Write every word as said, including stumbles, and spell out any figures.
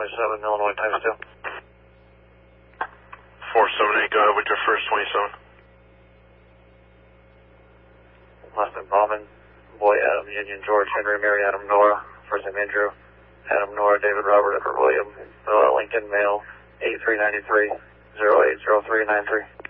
twenty-seven, Illinois times two. four seven eight, go ahead with your first twenty-seven. Last name Bauman, boy Adam, Union George, Henry, Mary Adam, Nora, first name Andrew, Adam, Nora, David, Robert, Edward, William, uh, Lincoln, male, eight three nine three, zero eight zero three nine three.